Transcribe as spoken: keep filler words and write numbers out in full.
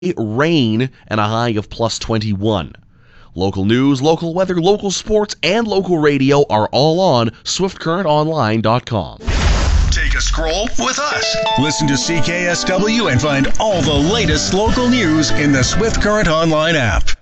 rain, and a high of plus twenty-one. Local news, local weather, local sports, and local radio are all on swift current online dot com. Take a scroll with us. Listen to C K S W and find all the latest local news in the Swift Current Online app.